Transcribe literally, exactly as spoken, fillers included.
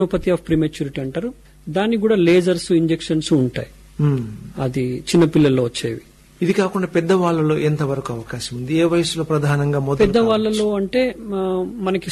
Neuropathy of prematurity అంటారు. దానికి కూడా లేజర్స్, ఇంజెక్షన్స్ ఉంటాయి. మ్మ్. అది చిన్నపిల్లల్లో వచ్చేవి. ఇది కాకుండా పెద్దవాళ్ళలో ఎంత వరకు అవకాశం ఉంది? ఏ వయసులో ప్రధానంగా మొదలు పెద్దవాళ్ళలో అంటే ఆ, మనకి